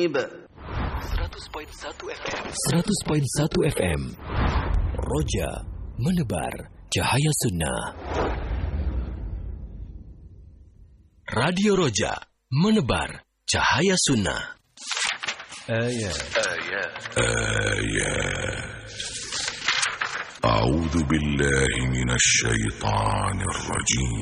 قريب. 100.1 FM Roja menebar cahaya sunnah. Radio Roja menebar cahaya sunnah. Ayat. أعوذ بالله من الشيطان الرجيم.